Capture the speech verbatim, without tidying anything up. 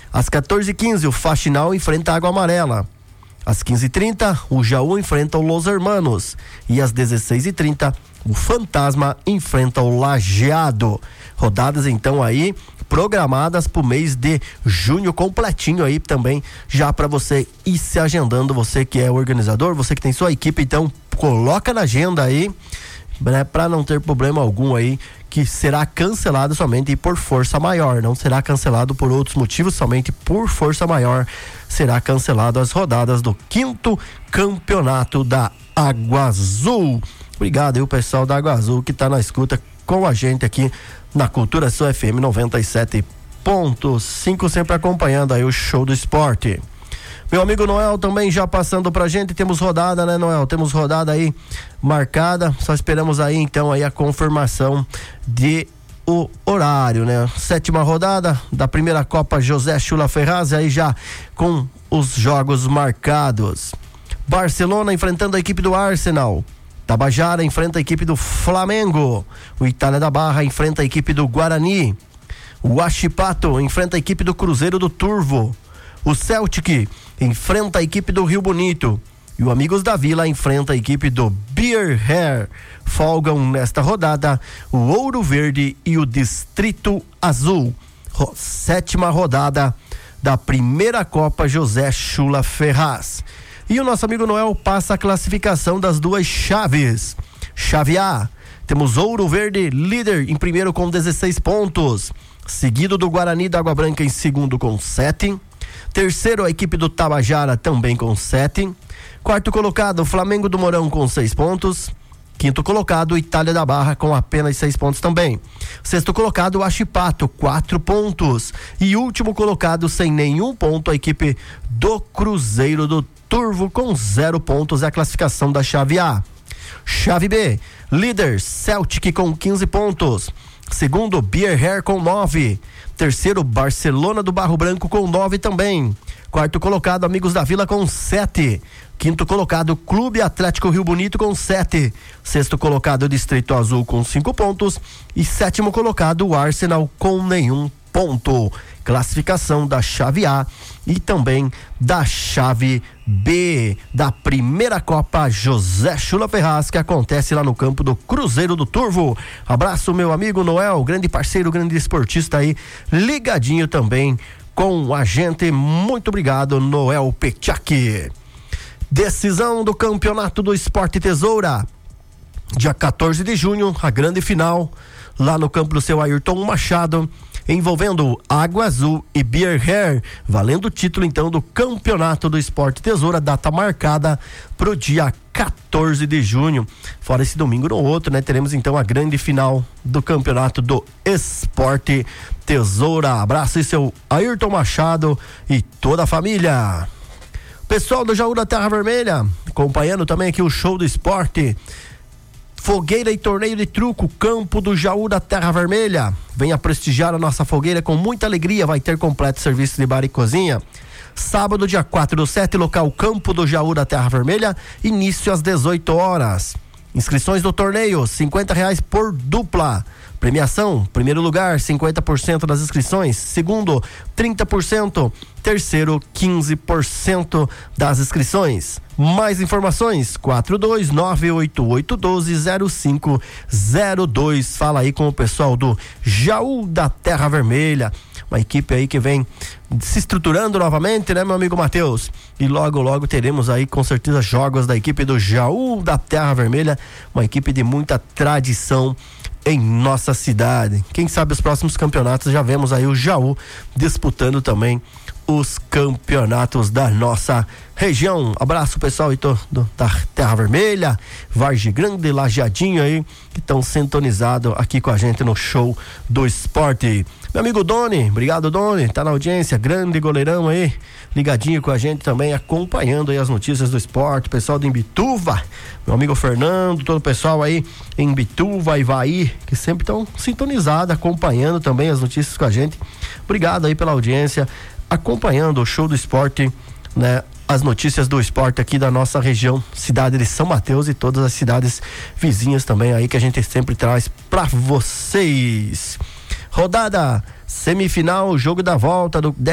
Às quatorze e quinze, o Faxinal enfrenta a Água Amarela. Às quinze e trinta, o Jaú enfrenta o Los Hermanos. E às dezesseis e trinta, o Fantasma enfrenta o Lajeado. Rodadas então aí programadas pro mês de junho completinho aí também, já para você ir se agendando, você que é organizador, você que tem sua equipe, então coloca na agenda aí, né, para não ter problema algum aí, que será cancelado somente por força maior, não será cancelado por outros motivos, somente por força maior será cancelado as rodadas do quinto campeonato da Água Azul. Obrigado aí o pessoal da Água Azul que tá na escuta com a gente aqui na Cultura Sul F M noventa e sete ponto cinco, sempre acompanhando aí o show do esporte. Meu amigo Noel também já passando pra gente, temos rodada, né, Noel? Temos rodada aí marcada, só esperamos aí então aí a confirmação de o horário, né? Sétima rodada da primeira Copa José Chula Ferraz, aí já com os jogos marcados. Barcelona enfrentando a equipe do Arsenal. Tabajara enfrenta a equipe do Flamengo. O Itália da Barra enfrenta a equipe do Guarani. O Huachipato enfrenta a equipe do Cruzeiro do Turvo. O Celtic enfrenta a equipe do Rio Bonito. E o Amigos da Vila enfrenta a equipe do Beer Hair. Folgam nesta rodada o Ouro Verde e o Distrito Azul. Ro- sétima rodada da primeira Copa José Chula Ferraz. E o nosso amigo Noel passa a classificação das duas chaves. Chave A, temos Ouro Verde líder em primeiro com dezesseis pontos, seguido do Guarani da Água Branca em segundo com sete. Terceiro, a equipe do Tabajara também com sete. Quarto colocado, Flamengo do Mourão com seis pontos. Quinto colocado, Itália da Barra com apenas seis pontos também. Sexto colocado, Huachipato, quatro pontos. E último colocado, sem nenhum ponto, a equipe do Cruzeiro do Turvo com zero pontos. É a classificação da chave A. Chave B, líder Celtic com quinze pontos. Segundo, Beer Hair com nove. Terceiro, Barcelona do Barro Branco com nove também. Quarto colocado, Amigos da Vila com sete. Quinto colocado, Clube Atlético Rio Bonito com sete. Sexto colocado, Distrito Azul com cinco pontos. E sétimo colocado, o Arsenal com nenhum ponto. Classificação da chave A e também da chave B da primeira Copa José Chula Ferraz, que acontece lá no campo do Cruzeiro do Turvo. Abraço, meu amigo Noel, grande parceiro, grande esportista aí, ligadinho também com a gente. Muito obrigado, Noel Petiac. Decisão do Campeonato do Esporte Tesoura, dia quatorze de junho, a grande final lá no campo do seu Ayrton Machado, envolvendo Água Azul e Beer Hair, valendo o título então do Campeonato do Esporte Tesoura, data marcada pro dia quatorze de junho. Fora esse domingo no outro, né? Teremos então a grande final do Campeonato do Esporte Tesoura. Abraço aí, seu Ayrton Machado e toda a família. Pessoal do Jaú da Terra Vermelha, acompanhando também aqui o show do esporte. Fogueira e torneio de truco, campo do Jaú da Terra Vermelha. Venha prestigiar a nossa fogueira com muita alegria. Vai ter completo serviço de bar e cozinha. Sábado, dia quatro do sete, local Campo do Jaú da Terra Vermelha, início às dezoito horas. Inscrições do torneio, cinquenta reais por dupla. Premiação, primeiro lugar, cinquenta por cento das inscrições. Segundo, trinta por cento. Terceiro, quinze por cento das inscrições. Mais informações, quatro dois nove oito oito um dois zero cinco zero dois. Fala aí com o pessoal do Jaú da Terra Vermelha. Uma equipe aí que vem se estruturando novamente, né, meu amigo Matheus? E logo, logo teremos aí com certeza jogos da equipe do Jaú da Terra Vermelha. Uma equipe de muita tradição em nossa cidade. Quem sabe os próximos campeonatos já vemos aí o Jaú disputando também os campeonatos da nossa região. Abraço pessoal então, do, da Terra Vermelha, Vargem Grande, Lajeadinho aí, que estão sintonizados aqui com a gente no show do esporte. Meu amigo Doni, obrigado Doni, tá na audiência, grande goleirão aí, ligadinho com a gente também, acompanhando aí as notícias do esporte, pessoal de Imbituva, meu amigo Fernando, todo o pessoal aí em Imbituva, Ivaí, que sempre estão sintonizados, acompanhando também as notícias com a gente. Obrigado aí pela audiência, acompanhando o show do esporte, né? As notícias do esporte aqui da nossa região, cidade de São Mateus e todas as cidades vizinhas também aí que a gente sempre traz pra vocês. Rodada semifinal, jogo da volta do